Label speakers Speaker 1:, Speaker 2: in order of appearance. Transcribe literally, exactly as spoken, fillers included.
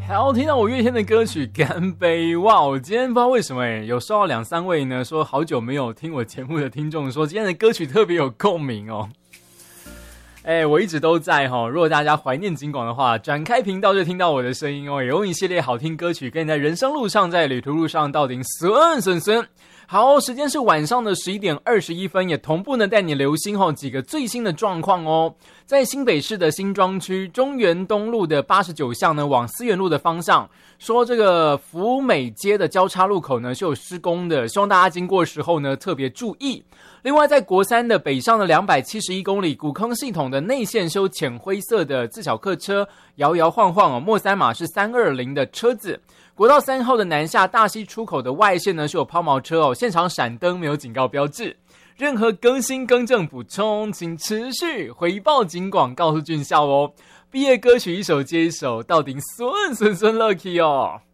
Speaker 1: 好，听到五月天的歌曲《干杯》哇！我今天不知道为什么哎，有收到两三位呢说好久没有听我节目的听众说今天的歌曲特别有共鸣哦。哎，我一直都在哈、哦。如果大家怀念警广的话，转开频道就听到我的声音哦。也用一系列好听歌曲，跟你在人生路上，在旅途路上到底顺顺顺。好，时间是晚上的十一点二十一分，也同步呢带你留心哈、哦、几个最新的状况哦。在新北市的新庄区中原东路的八十九巷呢，往思源路的方向，说这个福美街的交叉路口呢是有施工的，希望大家经过的时候呢特别注意。另外，在国三的北上的两百七十一公里古坑系统的内线修浅灰色的自小客车摇摇晃晃哦，末三码是三二零的车子。国道三号的南下大溪出口的外线呢是有抛锚车哦，现场闪灯没有警告标志。任何更新更正补充，请持续回报警广告诉俊孝哦。毕业歌曲一首接一首，到底顺顺顺 lucky 哦。